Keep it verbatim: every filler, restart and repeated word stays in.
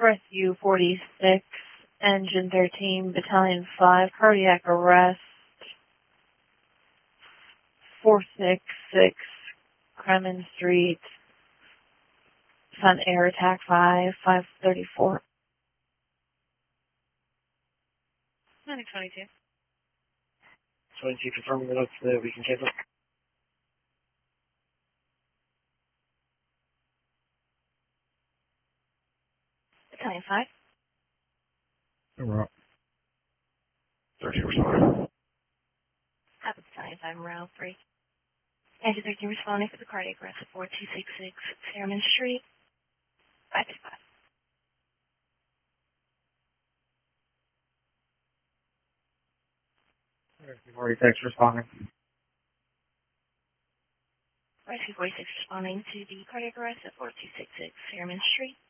Rescue forty-six, Engine thirteen, Battalion five, cardiac arrest, four six six, Kremen Street, Sun Air Attack five, five thirty-four. nine twenty-two. twenty-two, confirming the notes that we can cancel. Battalion five. We're up. thirteen, responding. Copy, Battalion five, Morale three. Engine thirteen responding for the cardiac arrest at four two six six, Fairman Street, five two five. Rescue forty-six, responding. Rescue forty-six responding to the cardiac arrest at four two six six, Fairman Street.